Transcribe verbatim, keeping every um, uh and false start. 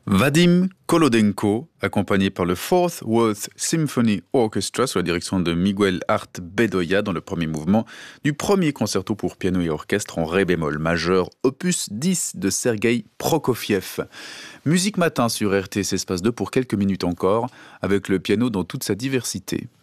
Vadim Kolodenko, accompagné par le Fourth World Symphony Orchestra sous la direction de Miguel Art Bedoya dans le premier mouvement du premier concerto pour piano et orchestre en ré bémol majeur, opus dix de Sergueï Prokofiev. Musique matin sur R T S Espace deux pour quelques minutes encore, avec le piano dans toute sa diversité.